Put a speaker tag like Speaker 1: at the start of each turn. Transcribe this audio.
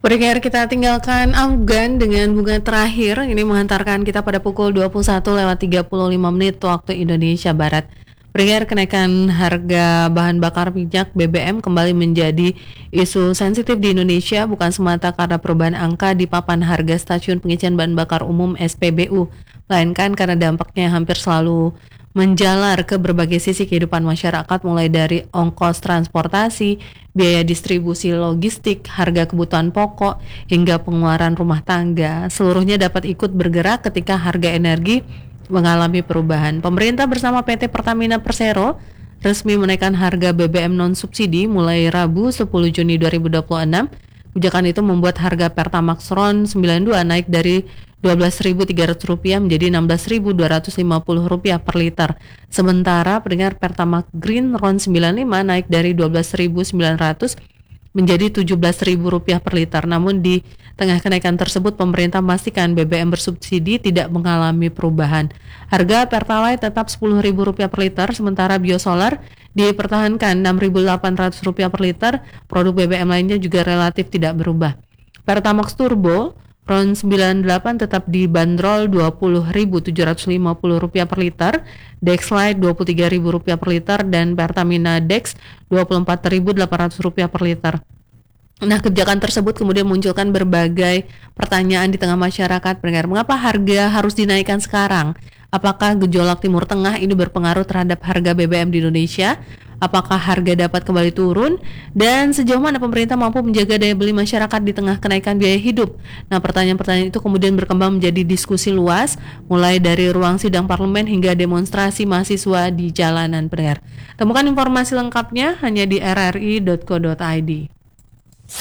Speaker 1: Pendengar, kita tinggalkan Afgan dengan bunga terakhir. Ini menghantarkan kita pada pukul 21:35 waktu Indonesia Barat. Pendengar, kenaikan harga bahan bakar minyak BBM kembali menjadi isu sensitif di Indonesia, bukan semata karena perubahan angka di papan harga stasiun pengisian bahan bakar umum SPBU, melainkan karena dampaknya hampir selalu menjalar ke berbagai sisi kehidupan masyarakat, mulai dari ongkos transportasi, biaya distribusi logistik, harga kebutuhan pokok, hingga pengeluaran rumah tangga. Seluruhnya dapat ikut bergerak ketika harga energi mengalami perubahan. Pemerintah bersama PT Pertamina Persero resmi menaikkan harga BBM non-subsidi mulai Rabu 10 Juni 2026. Kebijakan itu membuat harga Pertamax RON 92 naik dari Rp12.300 menjadi Rp16.250 per liter. Sementara pendengar Pertamax Green RON 95 naik dari Rp12.900 menjadi Rp17.000 per liter. Namun di tengah kenaikan tersebut, pemerintah memastikan BBM bersubsidi tidak mengalami perubahan. Harga Pertalite tetap Rp10.000 per liter, sementara biosolar dipertahankan Rp6.800 per liter. Produk BBM lainnya juga relatif tidak berubah. Pertamax Turbo RON 98 tetap dibanderol Rp20.750 per liter, Dexlite Rp23.000 per liter, dan Pertamina Dex Rp24.800 per liter. Nah, kebijakan tersebut kemudian munculkan berbagai pertanyaan di tengah masyarakat. Pendengar, mengapa harga harus dinaikkan sekarang? Apakah gejolak Timur Tengah ini berpengaruh terhadap harga BBM di Indonesia? Apakah harga dapat kembali turun? Dan sejauh mana pemerintah mampu menjaga daya beli masyarakat di tengah kenaikan biaya hidup? Nah, pertanyaan-pertanyaan itu kemudian berkembang menjadi diskusi luas, mulai dari ruang sidang parlemen hingga demonstrasi mahasiswa di jalanan, pendengar. Temukan informasi lengkapnya hanya di rri.co.id.